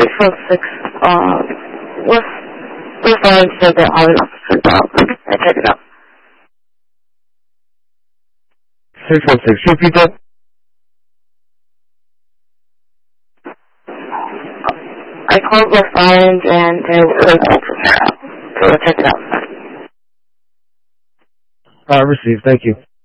846, was line said that all the officers out. I checked it out. 616, repeat that? I called the signs and they were so check it out. Received, thank you.